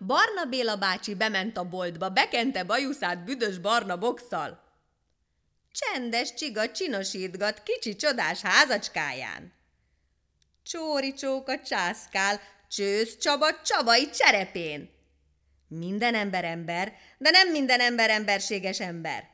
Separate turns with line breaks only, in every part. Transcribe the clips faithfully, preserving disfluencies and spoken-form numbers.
Barna Béla bácsi bement a boltba, bekente bajuszát büdös barna bokszal. Csendes csiga csinosítgat kicsi csodás házacskáján. Csóri csóka császkál, Csősz Csaba csabai cserepén. Minden ember ember, de nem minden ember emberséges ember.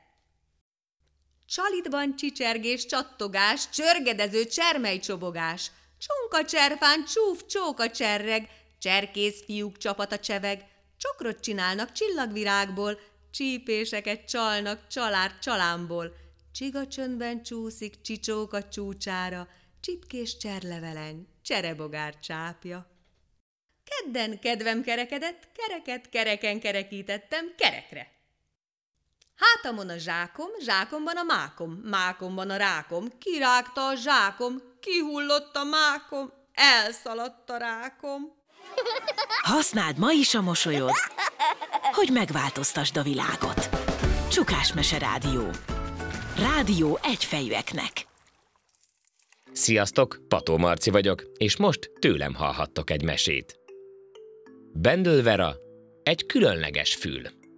Csalitban csicsergés, csattogás, csörgedező csermelycsobogás, csonka cserfán csúf csóka cserreg, cserkész fiúk csapata cseveg, csokrot csinálnak csillagvirágból, csípéseket csalnak család csalámból, csigacsöndben csúszik csicsóka csúcsára, csipkés cserlevelen, cserebogár csápja. Kedden kedvem kerekedett, kereket kereken kerekítettem kerekre. Hátamon a zsákom, zsákomban a mákom, mákomban a rákom, kirágta a zsákom, kihullott a mákom, elszaladt a rákom.
Használd ma is a mosolyod, hogy megváltoztasd a világot. Csukás Mese Rádió. Rádió egyfejűeknek.
Sziasztok, Pató Marci vagyok, és most tőlem hallhattok egy mesét. Bendel Vera, egy különleges fül.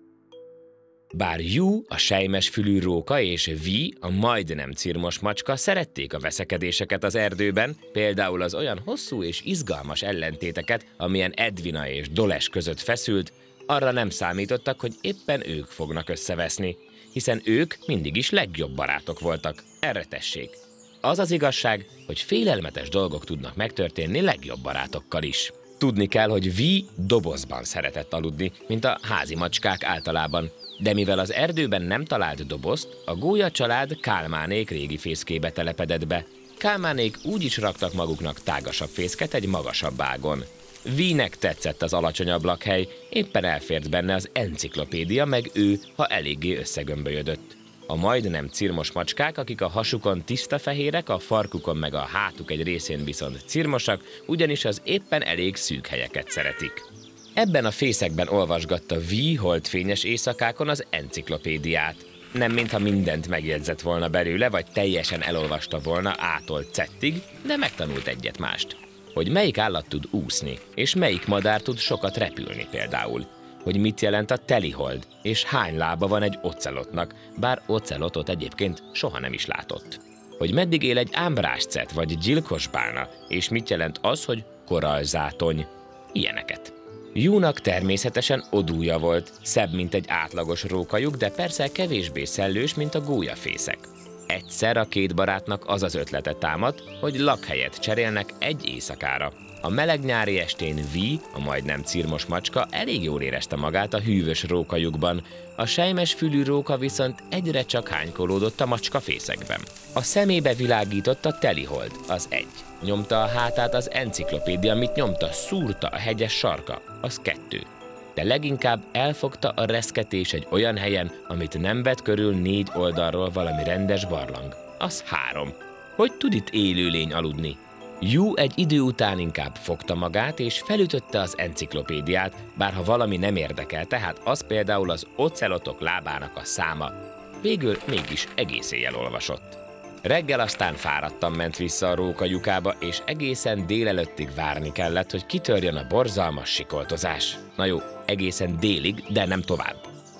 Bár Jú, a selymes fülű róka, és Vi, a majdnem cirmos macska szerették a veszekedéseket az erdőben, például az olyan hosszú és izgalmas ellentéteket, amilyen Edvina és Doles között feszült, arra nem számítottak, hogy éppen ők fognak összeveszni, hiszen ők mindig is legjobb barátok voltak. Erre tessék. Az az igazság, hogy félelmetes dolgok tudnak megtörténni legjobb barátokkal is. Tudni kell, hogy Vi dobozban szeretett aludni, mint a házi macskák általában, de mivel az erdőben nem talált dobozt, a gólya család Kálmánék régi fészkébe telepedett be. Kálmánék úgy is raktak maguknak tágasabb fészket egy magasabb ágon. Vi-nek tetszett az alacsonyabb lakhely, éppen elfért benne az enciklopédia, meg ő, ha eléggé összegömbölyödött. A majdnem cirmos macskák, akik a hasukon tiszta fehérek, a farkukon meg a hátuk egy részén viszont cirmosak, ugyanis az éppen elég szűk helyeket szeretik. Ebben a fészekben olvasgatta Vi holdfényes éjszakákon az enciklopédiát. Nem mintha mindent megjegyzett volna belőle, vagy teljesen elolvasta volna A-tól Z-ig, de megtanult egyet-mást. Hogy melyik állat tud úszni, és melyik madár tud sokat repülni például. Hogy mit jelent a telihold, és hány lába van egy ocelotnak, bár ocelotot egyébként soha nem is látott. Hogy meddig él egy ámbrászcet vagy gyilkos bálna, és mit jelent az, hogy korallzátony. Ilyeneket. Júnak természetesen odúja volt, szebb, mint egy átlagos rókajuk, de persze kevésbé szellős, mint a gólyafészek. Egyszer a két barátnak az az ötlete támadt, hogy lakhelyet cserélnek egy éjszakára. A meleg nyári estén Vi, a majdnem cirmos macska, elég jól érezte magát a hűvös rókajukban, a selymes fülű róka viszont egyre csak hánykolódott a macska fészekben. A szemébe világított a telihold, az egy. Nyomta a hátát az enciklopédia, mit nyomta, szúrta a hegyes sarka, az kettő. De leginkább elfogta a reszketés egy olyan helyen, amit nem vett körül négy oldalról valami rendes barlang, az három. Hogy tud itt élőlény aludni? Jú egy idő után inkább fogta magát, és felütötte az enciklopédiát, bár ha valami nem érdekel, tehát az például az ocelotok lábának a száma. Végül mégis egész éjjel olvasott. Reggel aztán fáradtan ment vissza a róka lyukába, és egészen délelőttig várni kellett, hogy kitörjön a borzalmas sikoltozás. Na jó, egészen délig, de nem tovább.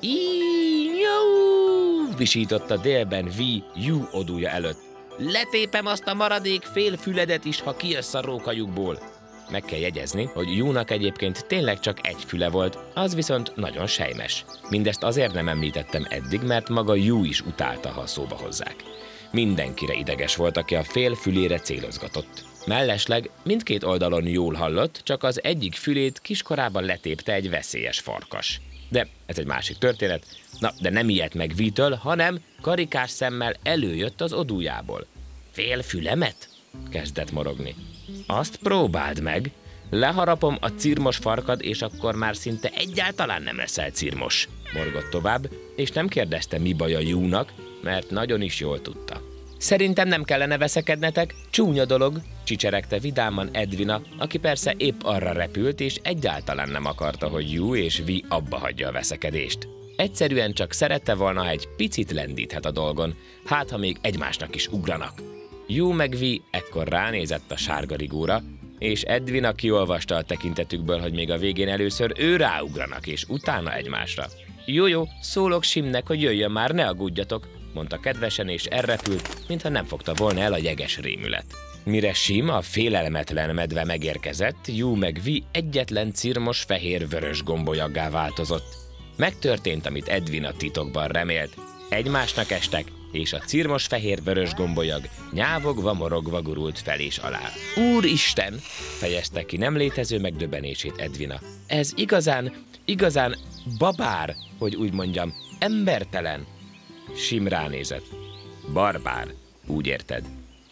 Íjjó! Visította délben Vi Jú odúja előtt. Letépem azt a maradék fél füledet is, ha kijössz a rókajukból. Meg kell jegyezni, hogy Júnak egyébként tényleg csak egy füle volt, az viszont nagyon selymes. Mindezt azért nem említettem eddig, mert maga Jú is utálta, ha szóba hozzák. Mindenkire ideges volt, aki a fél fülére célozgatott. Mellesleg mindkét oldalon jól hallott, csak az egyik fülét kiskorában letépte egy veszélyes farkas. De ez egy másik történet. Na, de nem ijedt meg Vi-től, hanem karikás szemmel előjött az odújából. Fél fülemet? Kezdett morogni. Azt próbáld meg. Leharapom a cirmos farkad, és akkor már szinte egyáltalán nem leszel cirmos. Morgott tovább, és nem kérdezte, mi baj a Júnak, mert nagyon is jól tudta. Szerintem nem kellene veszekednetek, csúnya dolog, csicseregte vidáman Edvina, aki persze épp arra repült, és egyáltalán nem akarta, hogy Jú és Vi abba hagyja a veszekedést. Egyszerűen csak szerette volna, ha egy picit lendíthet a dolgon, hát ha még egymásnak is ugranak. Jú meg Vi ekkor ránézett a sárga rigóra, és Edwina kiolvasta a tekintetükből, hogy még a végén először ő ráugranak, és utána egymásra. Jó-jó, szólok Simnek, hogy jöjjön már, ne aggódjatok, mondta kedvesen, és elrepült, mintha nem fogta volna el a jeges rémület. Mire Sim, a félelmetlen medve megérkezett, Jú meg Vi egyetlen cirmos fehér-vörös gombolyaggá változott. Megtörtént, amit Edwina titokban remélt. Egymásnak estek, és a cirmos fehér-vörös gombolyag nyávogva, morogva gurult fel és alá. Úristen! Fejezte ki nem létező megdöbbenését Edwina. Ez igazán, igazán babár, hogy úgy mondjam, embertelen. Sim ránézett. Barbár, úgy érted.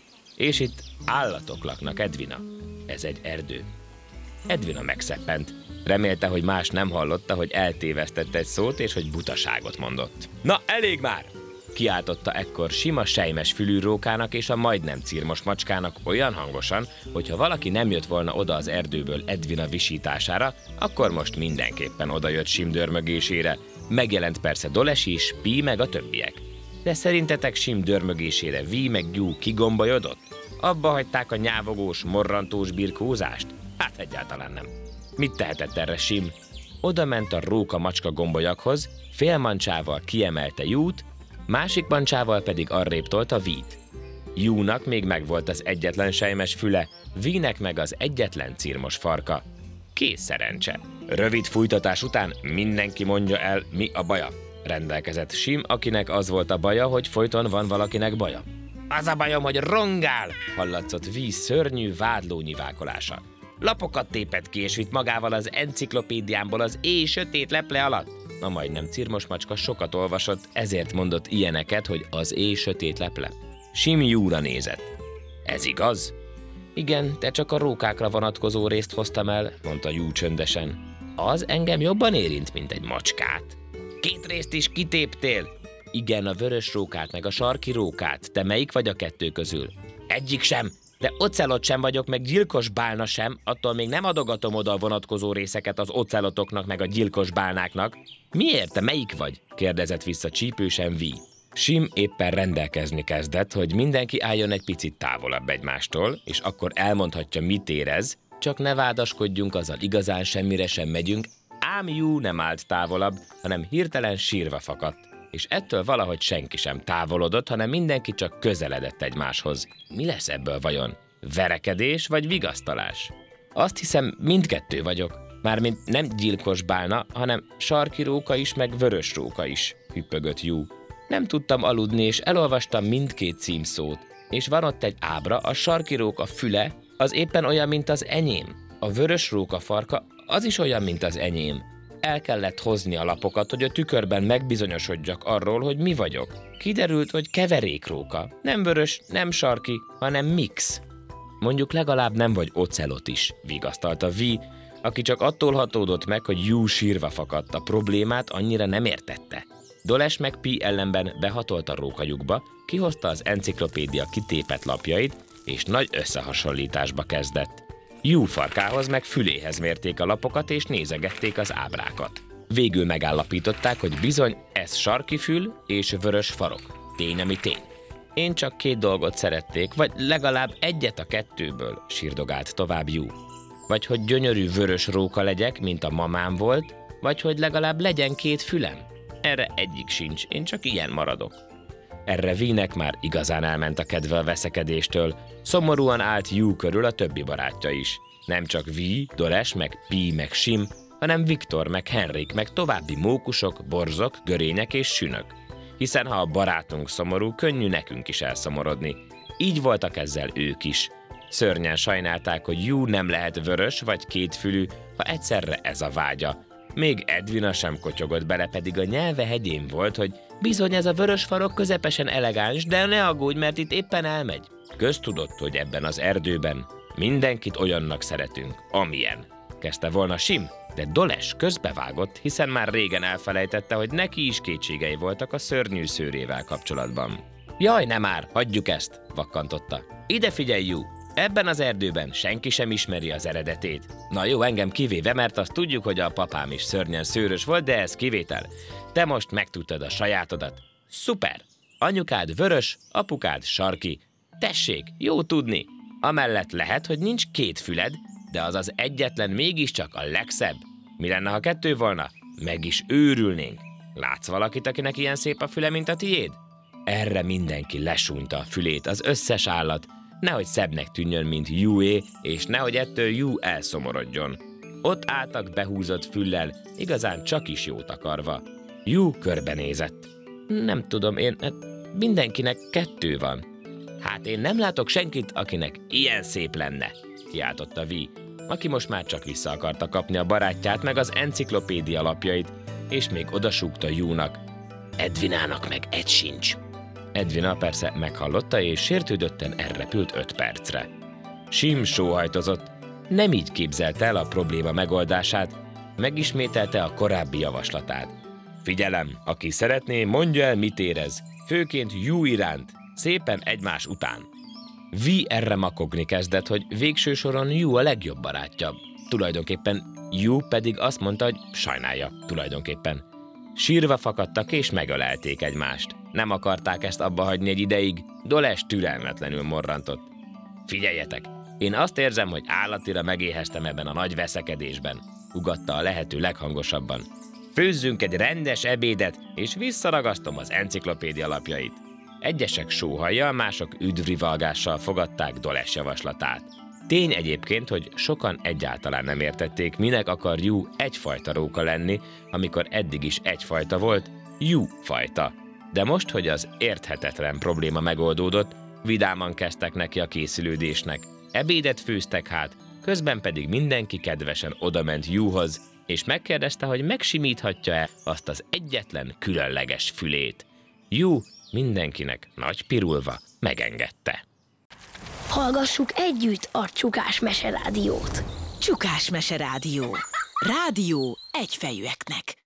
És itt állatok laknak, Edwina. Ez egy erdő. Edwina megszeppent. Remélte, hogy más nem hallotta, hogy eltévesztett egy szót, és hogy butaságot mondott. Na, elég már! Kiáltotta ekkor sima sejmes fülű rókának és a majdnem cirmos macskának olyan hangosan, hogy ha valaki nem jött volna oda az erdőből Edwina visítására, akkor most mindenképpen odajött Sim dörmögésére. Megjelent persze Doles is, Pi meg a többiek. De szerintetek Sim dörmögésére Vi meg Jú kigombolyodott? Abba hagyták a nyávogós, morrantós birkózást? Hát egyáltalán nem. Mit tehetett erre Sim? Oda ment a róka macska gombolyaghoz, fél mancsával kiemelte Jút, másik mancsával pedig arrébb tolta Vít. Júnak még megvolt az egyetlen sejmes füle, Vínek meg az egyetlen cirmos farka. Kész szerencse. Rövid fújtatás után mindenki mondja el, mi a baja. Rendelkezett Sim, akinek az volt a baja, hogy folyton van valakinek baja. Az a bajom, hogy rongál, hallatszott Vi szörnyű, vádló nyivákolása. Lapokat tépett ki, és vitt magával az enciklopédiámból az éj sötét leple alatt. A majdnem cirmos macska sokat olvasott, ezért mondott ilyeneket, hogy az éj sötét leple. Sim Júra nézett. Ez igaz? Igen, te csak a rókákra vonatkozó részt hoztam el, mondta Jú csöndesen. Az engem jobban érint, mint egy macskát. Két részt is kitéptél? Igen, a vörös rókát meg a sarki rókát. Te melyik vagy a kettő közül? Egyik sem, de ocelot sem vagyok, meg gyilkos bálna sem, attól még nem adogatom oda a vonatkozó részeket az ocelotoknak meg a gyilkos bálnáknak. Miért, te melyik vagy? Kérdezett vissza csípősen Vi. Sim éppen rendelkezni kezdett, hogy mindenki álljon egy picit távolabb egymástól, és akkor elmondhatja, mit érez, csak ne vádaskodjunk, azzal igazán semmire sem megyünk, ám Jú nem állt távolabb, hanem hirtelen sírva fakadt, és ettől valahogy senki sem távolodott, hanem mindenki csak közeledett egymáshoz. Mi lesz ebből vajon? Verekedés vagy vigasztalás? Azt hiszem, mindkettő vagyok. Mármint nem gyilkos bálna, hanem sarki róka is, meg vörös róka is, hüppögött Jú. Nem tudtam aludni, és elolvastam mindkét címszót. És van ott egy ábra, a sarki róka füle, az éppen olyan, mint az enyém. A vörös róka farka, az is olyan, mint az enyém. El kellett hozni a lapokat, hogy a tükörben megbizonyosodjak arról, hogy mi vagyok. Kiderült, hogy keverékróka. Nem vörös, nem sarki, hanem mix. Mondjuk legalább nem vagy ocelot is, vigasztalta Vi, aki csak attól hatódott meg, hogy Jú sírva fakadt, a problémát annyira nem értette. Doles meg Pi ellenben behatolt a rókajukba, kihozta az enciklopédia kitépett lapjait, és nagy összehasonlításba kezdett. Jú farkához meg füléhez mérték a lapokat, és nézegették az ábrákat. Végül megállapították, hogy bizony ez sarki fül és vörös farok. Tény, ami tény. Én csak két dolgot szerették, vagy legalább egyet a kettőből, sírdogált tovább Jú. Vagy hogy gyönyörű vörös róka legyek, mint a mamám volt, vagy hogy legalább legyen két fülem. Erre egyik sincs, én csak ilyen maradok. Erre Vínek már igazán elment a kedve a veszekedéstől, szomorúan állt Jú körül a többi barátja is. Nem csak Vi, Doles, meg Pi, meg Sim, hanem Viktor, meg Henrik, meg további mókusok, borzok, görények és sünök. Hiszen ha a barátunk szomorú, könnyű nekünk is elszomorodni. Így voltak ezzel ők is. Szörnyen sajnálták, hogy Jú nem lehet vörös vagy kétfülű, ha egyszerre ez a vágya. Még Edwina sem kotyogott bele, pedig a nyelve hegyén volt, hogy bizony ez a vörös farok közepesen elegáns, de ne aggódj, mert itt éppen elmegy. Köztudott, hogy ebben az erdőben mindenkit olyannak szeretünk, amilyen. Kezdte volna Sim, de Doles közbevágott, hiszen már régen elfelejtette, hogy neki is kétségei voltak a szörnyű szőrével kapcsolatban. Jaj, nem már, hagyjuk ezt, vakkantotta. Ide figyelj, Jú! Ebben az erdőben senki sem ismeri az eredetét. Na jó, engem kivéve, mert azt tudjuk, hogy a papám is szörnyen szőrös volt, de ez kivétel. Te most megtudtad a sajátodat. Szuper! Anyukád vörös, apukád sarki. Tessék, jó tudni! Amellett lehet, hogy nincs két füled, de az az egyetlen mégiscsak a legszebb. Mi lenne, ha kettő volna? Meg is őrülnénk. Látsz valakit, akinek ilyen szép a füle, mint a tiéd? Erre mindenki lesúnyta a fülét, az összes állat, nehogy szebbnek tűnjön, mint Jué, és nehogy ettől Jú elszomorodjon. Ott álltak behúzott füllel, igazán csak is jót akarva. Jú körbenézett. Nem tudom, én... mindenkinek kettő van. Hát én nem látok senkit, akinek ilyen szép lenne, kiáltotta Vi, aki most már csak vissza akarta kapni a barátját, meg az enciklopédia lapjait, és még odasúgta Júnak. Edvinának meg egy sincs. Edvina persze meghallotta, és sértődötten elrepült öt percre. Sim sóhajtozott, nem így képzelte el a probléma megoldását, megismételte a korábbi javaslatát. Figyelem, aki szeretné, mondja el, mit érez, főként Jú iránt, szépen egymás után. Vi erre makogni kezdett, hogy végső soron Jú a legjobb barátja. Tulajdonképpen Jú pedig azt mondta, hogy sajnálja, tulajdonképpen. Sírva fakadtak és megölelték egymást. Nem akarták ezt abba hagyni egy ideig, Doles türelmetlenül morrantott. Figyeljetek, én azt érzem, hogy állatira megéheztem ebben a nagy veszekedésben, ugatta a lehető leghangosabban. Főzzünk egy rendes ebédet, és visszaragasztom az enciklopédia lapjait. Egyesek sóhajjal, mások üdvrivalgással fogadták Doles javaslatát. Tény egyébként, hogy sokan egyáltalán nem értették, minek akar Jú egyfajta róka lenni, amikor eddig is egyfajta volt, Jú fajta. De most, hogy az érthetetlen probléma megoldódott, vidáman kezdtek neki a készülődésnek. Ebédet főztek hát, közben pedig mindenki kedvesen odament Júhoz, és megkérdezte, hogy megsimíthatja-e azt az egyetlen különleges fülét. Jú mindenkinek nagy pirulva megengedte.
Hallgassuk együtt a Csukás Mese Rádiót.
Csukás Mese Rádió. Rádió egyfejűeknek.